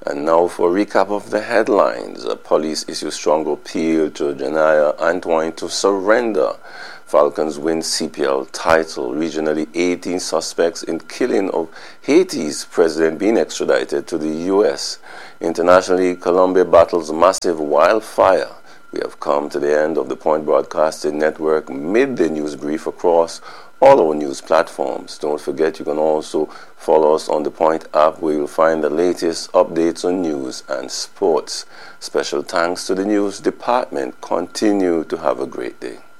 And now for a recap of the headlines. Police issue strong appeal to Janaya Antoine to surrender. Falcons win CPL title. Regionally, 18 suspects in killing of Haiti's president being extradited to the U.S. Internationally, Colombia battles massive wildfire. We have come to the end of the Point Broadcasting Network midday news brief across all our news platforms. Don't forget you can also follow us on the Point app, where you'll find the latest updates on news and sports. Special thanks to the news department. Continue to have a great day.